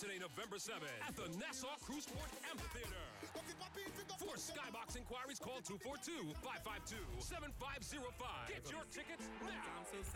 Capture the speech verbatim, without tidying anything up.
Saturday, November seventh at the Nassau Cruise Port Amphitheater. For Skybox inquiries, call two four two, five five two, seven five zero five. Get your tickets now.